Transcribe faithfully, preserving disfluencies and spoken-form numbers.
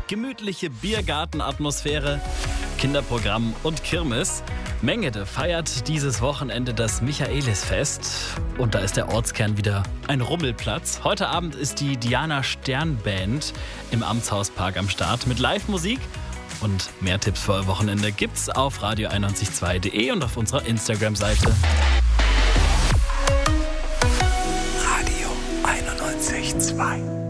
gemütliche Biergartenatmosphäre, Kinderprogramm und Kirmes. Mengede feiert dieses Wochenende das Michaelisfest und da ist der Ortskern wieder ein Rummelplatz. Heute Abend ist die Diana Stern Band im Amtshauspark am Start mit Live-Musik. Und mehr Tipps für euer Wochenende gibt's auf radio einundneunzig Komma zwei punkt de und auf unserer Instagram-Seite. Radio einundneunzig Komma zwei